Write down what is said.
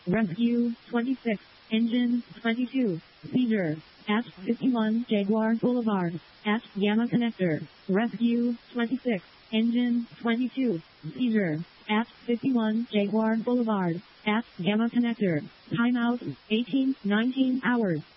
Rescue 26. Engine 22. Seizure at 51 Jaguar Boulevard at Gamma Connector. Rescue 26. Engine 22. Seizure at 51 Jaguar Boulevard at Gamma Connector. Timeout 18-19 hours.